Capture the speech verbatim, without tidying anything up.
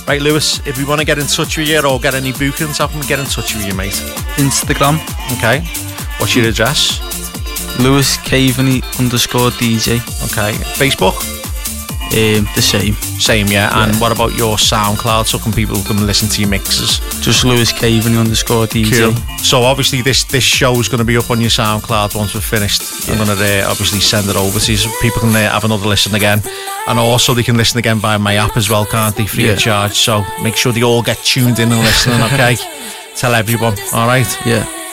Right, Lewis, if we want to get in touch with you or get any bookings, how can we get in touch with you, mate? Instagram. Okay. What's your address? Lewis Caveney underscore D J. Okay. Facebook? Um, the same. Same, yeah. yeah. And what about your SoundCloud? So can people come listen to your mixes? Just Lewis Caveney underscore D J. Cool. So obviously this this show is going to be up on your SoundCloud once we're finished. Yeah. I'm going to uh, obviously send it over to you so people can uh, have another listen again. And also they can listen again via my app as well, can't they? Free yeah. of charge. So make sure they all get tuned in and listening, okay? Tell everyone, all right? Yeah.